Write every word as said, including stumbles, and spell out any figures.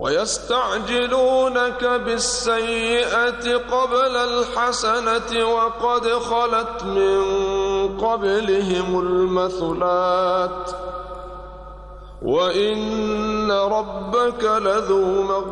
ويستعجلونك بالسيئة قبل الحسنة وقد خلت من قبلهم المثلات وإن ربك لذو مغفرة